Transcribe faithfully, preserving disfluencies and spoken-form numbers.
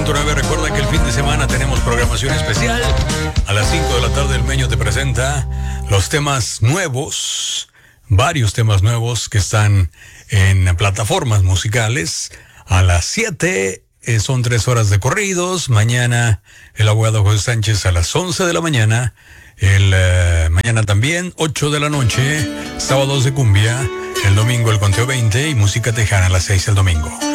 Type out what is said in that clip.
punto nueve. Recuerda que el fin de semana tenemos programación especial. A las cinco de la tarde el Meño te presenta los temas nuevos, varios temas nuevos que están en plataformas musicales. A las siete eh, son tres horas de corridos. Mañana el abogado José Sánchez a las once de la mañana. El eh, mañana también, ocho de la noche, sábados de cumbia. El domingo el conteo veinte y música tejana a las seis el domingo.